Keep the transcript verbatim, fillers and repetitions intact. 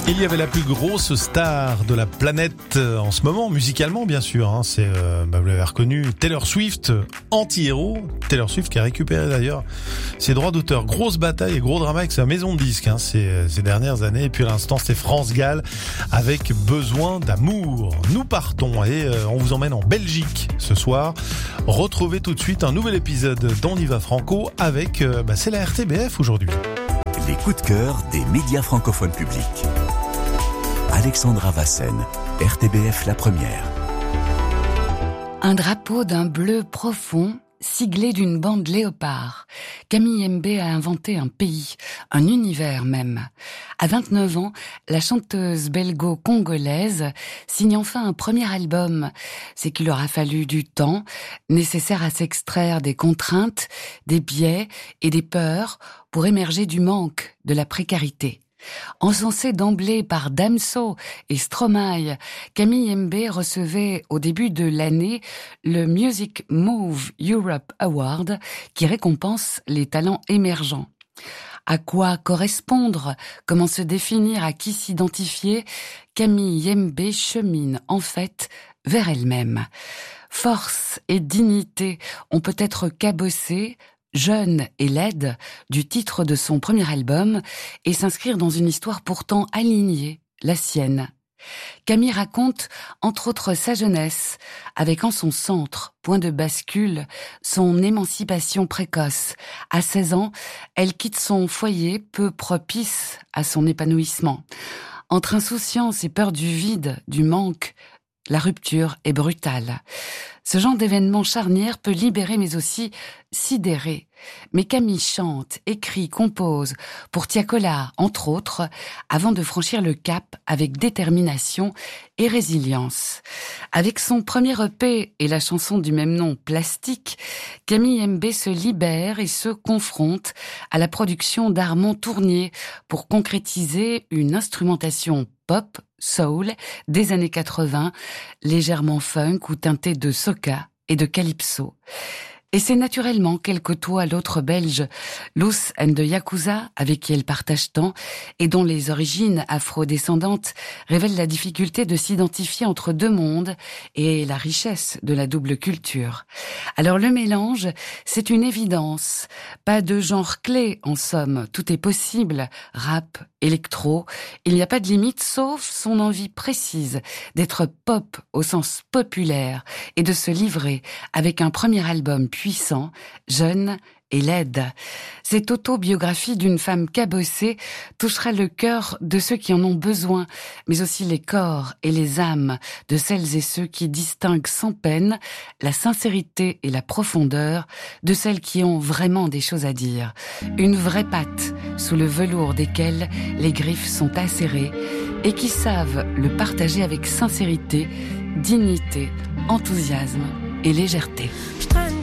Il y avait la plus grosse star de la planète en ce moment, musicalement bien sûr, hein, c'est, euh, bah vous l'avez reconnu, Taylor Swift, anti-héros. Taylor Swift qui a récupéré d'ailleurs ses droits d'auteur. Grosse bataille et gros drama avec sa maison de disques hein, ces, ces dernières années. Et puis à l'instant c'est France Gall avec Besoin d'amour. Nous partons et euh, on vous emmène en Belgique ce soir. Retrouvez tout de suite un nouvel épisode d'On y va Franco avec, euh, bah, c'est la R T B F aujourd'hui. Les coups de cœur des médias francophones publics. Alexandra Vassen, R T B F La Première. Un drapeau d'un bleu profond, siglé d'une bande léopard. Camille Mbé a inventé un pays, un univers même. À vingt-neuf ans, la chanteuse belgo-congolaise signe enfin un premier album. C'est qu'il aura fallu du temps, nécessaire à s'extraire des contraintes, des biais et des peurs pour émerger du manque, de la précarité. Encensée d'emblée par Damso et Stromae, Camille Mbé recevait au début de l'année le Music Move Europe Award qui récompense les talents émergents. À quoi correspondre? Comment se définir? À qui s'identifier? Camille Mbé chemine en fait vers elle-même. Force et dignité ont peut-être cabossé, jeune et laide, du titre de son premier album, et s'inscrire dans une histoire pourtant alignée, la sienne. Camille raconte, entre autres, sa jeunesse, avec en son centre, point de bascule, son émancipation précoce. À seize ans, elle quitte son foyer peu propice à son épanouissement. Entre insouciance et peur du vide, du manque, la rupture est brutale. Ce genre d'événement charnière peut libérer mais aussi sidérer. Mais Camille chante, écrit, compose pour Tiakola, entre autres, avant de franchir le cap avec détermination et résilience. Avec son premier E P et la chanson du même nom, Plastique, Camille Mbé se libère et se confronte à la production d'Armand Tournier pour concrétiser une instrumentation pop, soul, des années quatre-vingts, légèrement funk ou teintée de soca et de calypso. Et c'est naturellement qu'elle côtoie l'autre belge, Loose and the Yakuza, avec qui elle partage tant, et dont les origines afro-descendantes révèlent la difficulté de s'identifier entre deux mondes et la richesse de la double culture. Alors le mélange, c'est une évidence. Pas de genre clé, en somme. Tout est possible. Rap, électro. Il n'y a pas de limite, sauf son envie précise d'être pop au sens populaire et de se livrer avec un premier album puissant, jeune et laide. Cette autobiographie d'une femme cabossée touchera le cœur de ceux qui en ont besoin, mais aussi les corps et les âmes de celles et ceux qui distinguent sans peine la sincérité et la profondeur de celles qui ont vraiment des choses à dire. Une vraie patte sous le velours desquelles les griffes sont acérées et qui savent le partager avec sincérité, dignité, enthousiasme et légèreté.